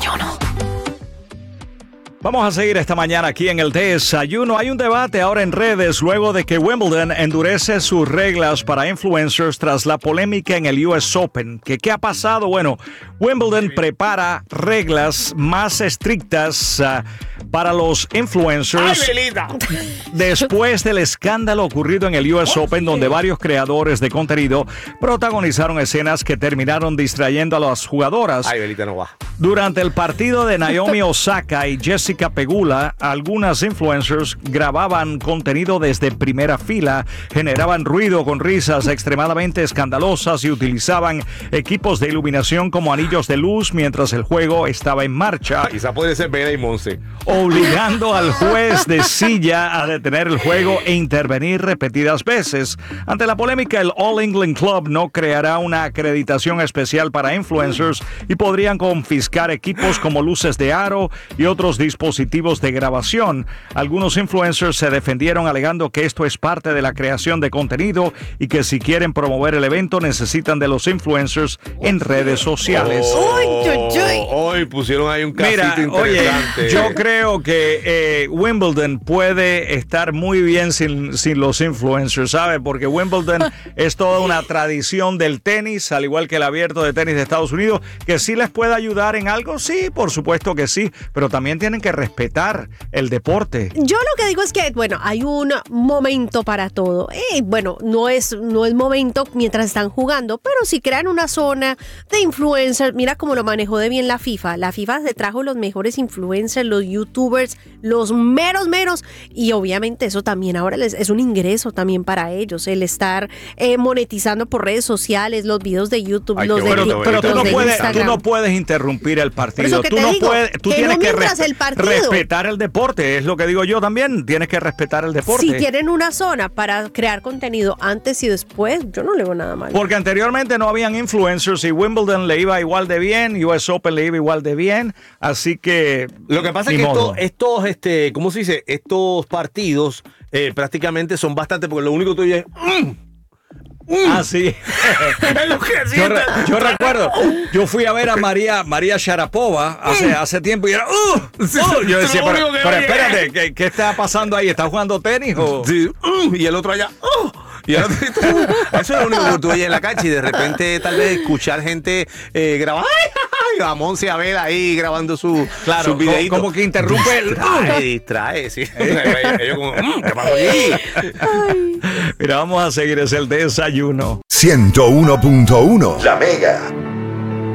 Desayuno. Vamos a seguir esta mañana aquí en el Desayuno. Hay un debate ahora en redes luego de que Wimbledon endurece sus reglas para influencers tras la polémica en el US Open. ¿Qué ha pasado? Bueno, Wimbledon prepara reglas más estrictas para los influencers después del escándalo ocurrido en el US Open, donde varios creadores de contenido protagonizaron escenas que terminaron distrayendo a las jugadoras. Ay, Belita no va. Durante el partido de Naomi Osaka y Jessica Pegula, algunas influencers grababan contenido desde primera fila, generaban ruido con risas extremadamente escandalosas y utilizaban equipos de iluminación como anillos de luz mientras el juego estaba en marcha. Quizá puede ser Vera y Monse. Obligando al juez de silla a detener el juego e intervenir repetidas veces. Ante la polémica, el All England Club no creará una acreditación especial para influencers y podrían confiscar equipos como luces de aro y otros dispositivos de grabación. Algunos influencers se defendieron alegando que esto es parte de la creación de contenido y que si quieren promover el evento necesitan de los influencers en redes sociales. Hoy pusieron ahí un casito interesante. Oye, yo creo que Wimbledon puede estar muy bien sin los influencers, ¿sabes? Porque Wimbledon es toda una tradición del tenis, al igual que el abierto de tenis de Estados Unidos, que sí les puede ayudar en algo, sí, por supuesto que sí, pero también tienen que respetar el deporte. Yo lo que digo es que, bueno, hay un momento para todo. Bueno, no es momento mientras están jugando, pero si crean una zona de influencers, mira cómo lo manejó de bien la FIFA. La FIFA se trajo los mejores influencers, los youtubers, los meros, y obviamente eso también ahora es un ingreso también para ellos, el estar monetizando por redes sociales, los videos de YouTube, Ay, los de pero tú no puedes interrumpir el partido. Tú tienes que respetar el deporte, es lo que digo yo también. Tienes que respetar el deporte. Si tienen una zona para crear contenido antes y después, yo no le veo nada mal. Porque anteriormente no habían influencers y Wimbledon le iba igual de bien, US Open le iba igual de bien, así que lo que pasa es que estos ¿cómo se dice? Estos partidos prácticamente son bastante, porque lo único que tú oyes Ah, sí. yo recuerdo, yo fui a ver a María Sharapova hace tiempo y era yo decía, pero espérate, ¿qué está pasando ahí? ¿Está jugando tenis o? Sí, y el otro allá. Y ahora, eso es lo único que tú oyes en la cancha y de repente tal vez escuchar gente grabar. A Monse Abel ahí grabando su videito. Como que interrumpe distrae, sí. Ellos como, ¿qué pasó aquí? Mira, vamos a seguir, es el Desayuno. 101.1 La Mega.